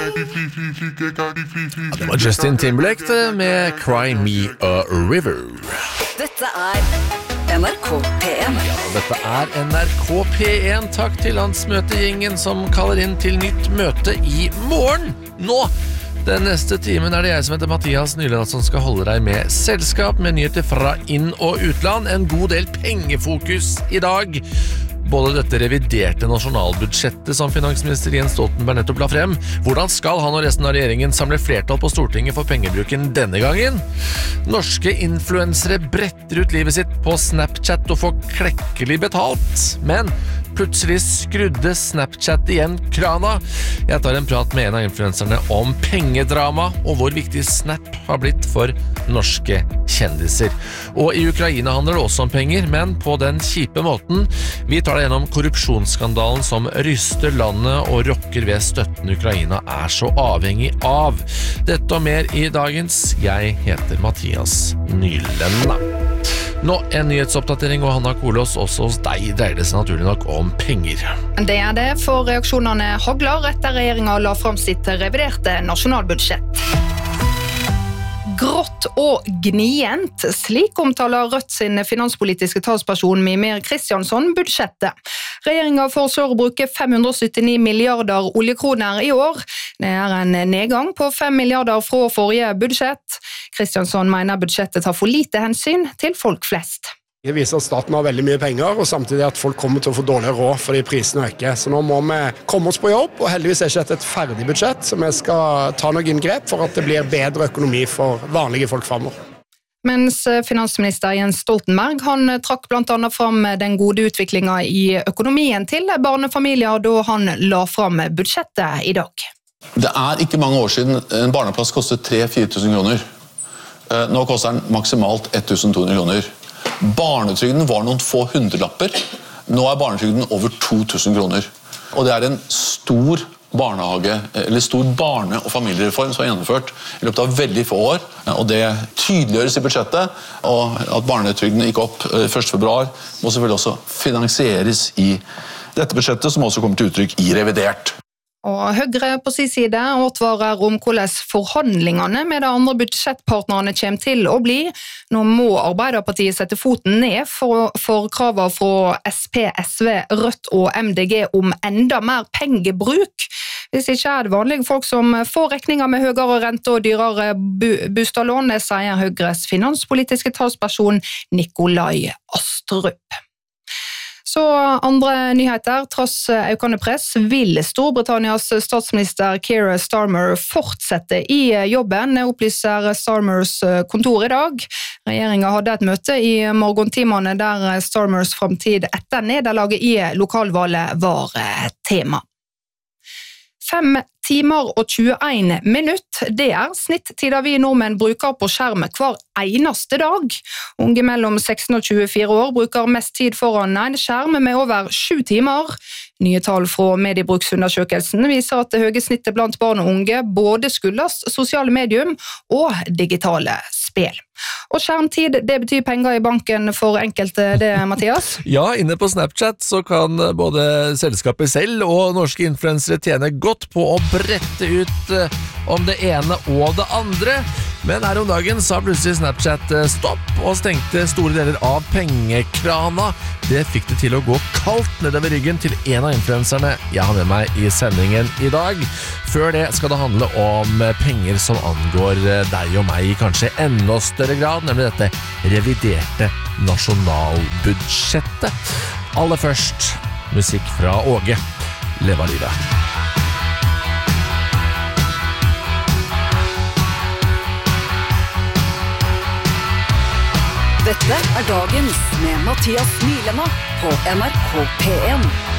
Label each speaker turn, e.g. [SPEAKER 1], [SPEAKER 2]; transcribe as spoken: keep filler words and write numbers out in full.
[SPEAKER 1] Det var Justin Timberlake med Cry Me a River.
[SPEAKER 2] Dette er N R K P en.
[SPEAKER 1] Ja, dette er N R K P en. Takk til landsmøtegjengen som kaller inn til nytt møte i morgen. Nå! Den neste timen er det jeg som heter Mathias Nyland som skal holde deg med selskap med nyheter fra inn- og utland. En god del pengefokus i dag. Både dette reviderte nasjonalbudsjettet som finansminister Jens Stoltenberg nettopp la frem. Hvordan skal han og resten av regjeringen samle flertall på Stortinget for pengebruken denne gangen? Norske influensere bretter ut livet sitt på Snapchat og får klekkelig betalt. Men plutselig skrudde Snapchat igjen krana. Jeg tar en prat med en av influenserne om pengedrama og hvor viktig Snap har blitt for norske kjendiser. Og i Ukraina handler det også om penger, men på den kjipe måten. Vi tar det gjennom korrupsjonsskandalen som ryster landet og rokker ved støtten Ukraina er så avhengig av. Dette og mer i dagens. Jeg heter Mathias Nyland. Nå en nyhetsoppdatering, og Hanna Kolås, også hos deg dreier det seg naturlig nok om penger.
[SPEAKER 3] Det er det, for reaksjonene hagler etter regjeringen la frem sitt reviderte nasjonalbudsjett. Grått og gnient, slik omtaler Rødt sin finanspolitiske talsperson Mimir Kristjansson budsjettet. Regjeringen foreslår å bruke fem hundre og syttini milliarder oljekroner i år. Det er en nedgang på fem milliarder fra forrige budsjett. Kristjansson mener budsjettet tar for lite hensyn til folk flest.
[SPEAKER 4] Det viser at staten har veldig mye penger, og samtidig at folk kommer til å få dårligere råd fordi prisene øker. Så nå må vi komme oss på jobb, og heldigvis er ikke dette et ferdig budsjett, så vi skal ta noen grep for at det blir bedre økonomi for vanlige folk fremover.
[SPEAKER 3] Mens finansminister Jens Stoltenberg han trakk blant annet frem den gode utviklingen i økonomien til barnefamilier da han la frem budsjettet i dag.
[SPEAKER 5] Det er ikke mange år siden en barneplass kostet tre til fire tusen kroner. Nå koster den maksimalt ett tusen to hundre kroner. Barnetrygden var noen få hundrelapper. Nå er barnetrygden over to tusen kroner. Og det er en stor barnehage, eller stor barne- og familiereform som er gjennomført i løpet av veldig få år. Og det tydeliggjøres i budsjettet, og at barnetrygden gikk opp første februar, må selvfølgelig også finansieres i dette budsjettet, som også kommer til uttrykk i revidert.
[SPEAKER 3] Og Høyre på sin side advarer om hvordan forhandlingene med de andre budsjettpartnerne kommer til å bli. Nå må Arbeiderpartiet sette foten ned for, for kravene fra S P, S V, Rødt og M D G om enda mer pengebruk. Hvis ikke er det vanlige folk som får regninger med høyere rente og dyrere bostadlån, sier Høyres finanspolitiske talsperson Nikolai Astrup. Så andre nyheter, tross økende press, vil Storbritannias statsminister Keir Starmer fortsette i jobben, opplyser Starmers kontor i dag. Regjeringen hadde et møte i morgentimene der Starmers fremtid etter nederlaget i lokalvalget var tema. Fem timer og tjueen minutt, det er snittida vi nordmenn bruker på skjerm hver eneste dag. Unge mellom seksten og tjuefire år bruker mest tid foran en skjerm med over sju timer. Nye tall fra mediebruksundersøkelsen viser at det høye snittet blant barn og unge både skyldes sosiale medium og digitale spill. Og skjermtid, det betyr penger i banken for enkelte, det, Mathias?
[SPEAKER 1] Ja, inne på Snapchat så kan både selskapet selv og norske influensere tjene godt på å brette ut om det ene og det andre. Men her om dagen sa plutselig Snapchat stopp og stengte store deler av pengekrana. Det fikk det til å gå kaldt nedover ryggen til en av influenserne jeg har med meg i sendingen i dag. Før det skal det handle om penger som angår deg og meg i kanskje enda større grad, nemlig dette reviderte nasjonalbudsjettet. Aller først, musikk fra Åge. Leva livet.
[SPEAKER 2] Dette er dagens med Mathias Nyland på N R K P en.